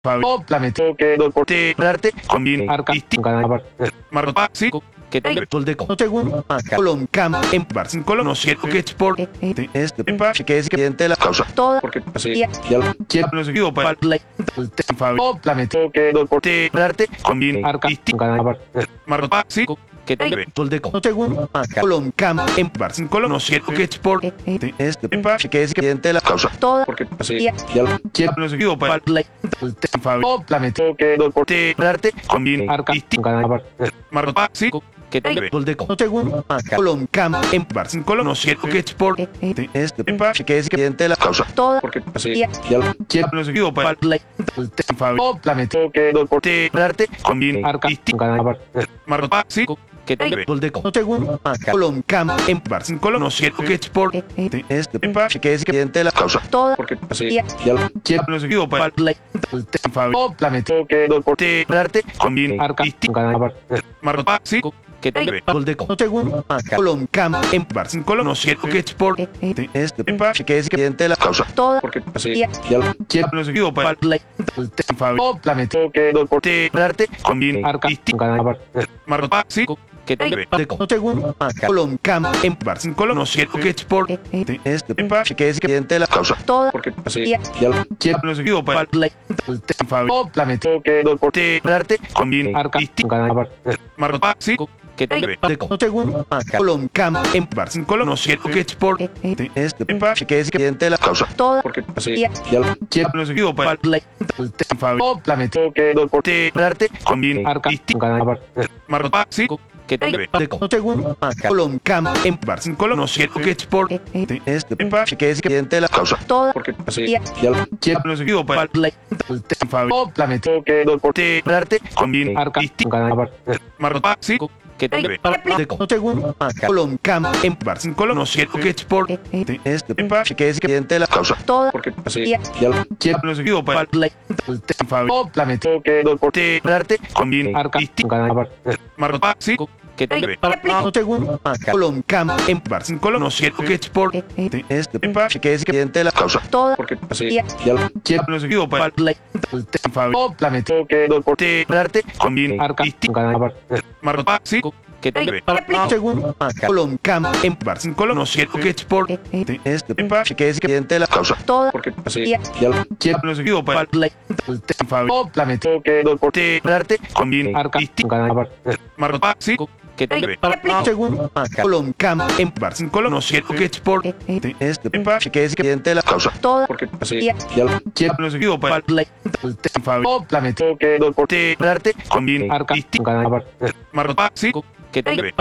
Fabio, Planeto, que deporte, arte, combin, artisti, marropa, psico, que te soldeco, no segundo, colon, cam, en Barcin, colon, no siete, que sport, este, en paz, que es cliente la causa, todo, porque así, ya quiero, no seguido para el Fabio, Planeto, que deporte, arte, combin, artisti, marropa, psico, que te soldeco, no segundo, colon, cam, en Barcin, colon, no siete, que sport, este, en paz, que es cliente la causa, todo, porque así, ya quiero, no seguido para el Fabio, Planeto, que deporte, arte, combin, artisti, marropa, psico, que te soldeco, no segundo, colon, cam, en Barcin, colon, no siete, que sport, este, en paz, que es cliente la causa, todo, porque así, ya quiero, no seguido para el Fabio, Planeto, que deporte, arte, combin, artisti, marropa, psico, que te soldeco, no segundo, colon, cam, en Barcin, colon, no siete, que sport, este, en paz, que es cliente la causa, todo, porque así, ya quiero, no seguido para el Fabio, Planeto, que deporte, arte, combin, artisti, marropa, psico, que te soldeco, no segundo, colon, cam, en Barcin, colon, no siete, que sport, este, en paz, que es cliente la causa, todo, porque así, ya quiero, no seguido para el Fabio, Planeto, que deporte, arte, combin, artisti, marropa, psico, que te soldeco, no segundo, colon, cam, en Barcin, colon, no siete, que sport, este, en paz, que es cliente la causa, todo, porque así, ya quiero, no seguido para el Fabio, Planeto, que deporte, arte, combin, artisti, marropa, psico, que te soldeco, no segundo, colon, cam, en Barcin, colon, no siete, que sport, este, en paz, que es cliente la causa, todo, porque así, ya quiero, no seguido para el Fabio, Planeto, que deporte, arte, combin, artisti, marropa, psico, que te soldeco, no segundo, colon, cam, en Barcin, colon, no siete, que sport, este, en paz, que es cliente la causa, todo, porque así, ya quiero, no seguido para el Fabio, Planeto, que deporte, arte, combin, artisti, marropa, psico, que te soldeco, no segundo, colon, cam, en Barcin, colon, no siete, que sport, este, en paz, que es cliente la causa, todo, porque así, ya quiero, no seguido para el Fabio, Planeto, que deporte, arte, combin, artisti, marropa, psico, que te no segundo, colon, cam, en Barcin, colon, no siete, que sport, este, en paz, que es cliente la causa, todo, porque así, ya quiero, no seguido para el Fabio, Planeto, que deporte, arte, combin, artisti, marropa, psico, que te segundo, colon, cam, en Barcin, colon, no siete, que sport, este, en paz, que es cliente la causa, todo, porque así, ya quiero, no seguido para el Fabio, Planeto, que deporte, arte, combin, artisti, marropa, psico, que te segundo, colon, cam, en Barcin, colon, no siete, que sport, este, en paz, que es cliente la causa, todo, porque así, ya quiero, no seguido para el Fabio, Planeto, que deporte, arte, combin, artisti, marropa, psico, que te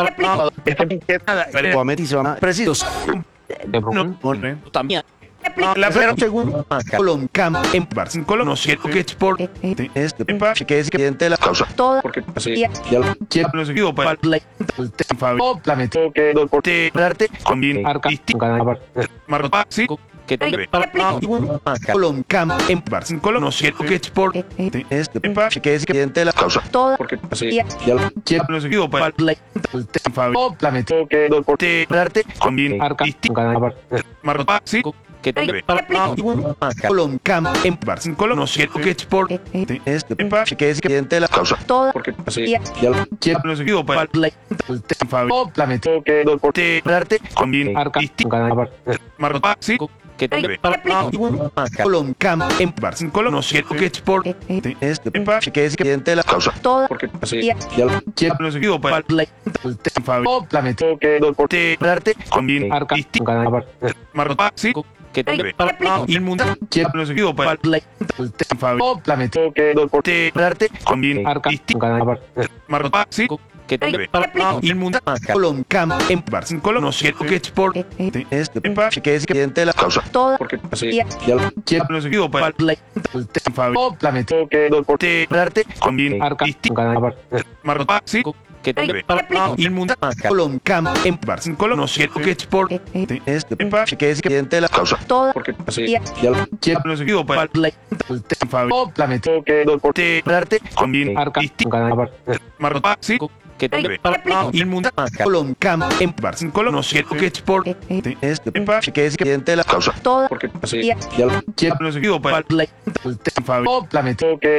Precisos. también. La segundo, colon, cam, en Barcin, colon, no siete, que sport, este, en paz, que es cliente la causa, todo, porque así, ya quiero, no seguido para el Fabio, Planeto, que deporte, arte, combin, artisti, marropa, psico, que te colon, cam, en Barcin, colon, no siete, que sport, este, en paz, que es cliente la causa, todo, porque así, ya quiero, no seguido para el Fabio, Planeto, que deporte, arte, combin, artisti, marropa, psico, que te colon, cam, en Barcin, colon, no siete, que sport, este, en paz, que es cliente la causa, todo, porque así, ya quiero, no seguido para el Fabio, Planeto, que deporte, arte, combin, artisti, marropa, psico, que te colon, cam, en Barcin, colon, no siete, que sport, este, en paz, que es cliente la causa, todo, porque así, ya quiero, no seguido para el Fabio, Planeto, que deporte, arte, combin, artisti, marropa, psico, que te inmunda, quiero, no seguido para el Fabio, Planeto, que deporte, arte, combin, artisti, marropa, psico, que te inmunda, colon, cam, en Barcin, colon, no siete, que sport, este, en paz, que es cliente la causa, todo, porque así, ya quiero, no seguido para el Fabio, Planeto, que deporte, arte, combin, artisti, marropa, psico, que te inmunda, colon, cam, en Barcin, colon, no siete, que sport, este, en paz, que es cliente la causa, todo, porque así, ya quiero, no seguido para el Fabio, Planeto, que deporte, arte, combin, artisti, marropa, psico, que inmunda Coloncam en Barcelona no sé que export es que es cliente de la causa Toda porque ya lo quiero no seguido para la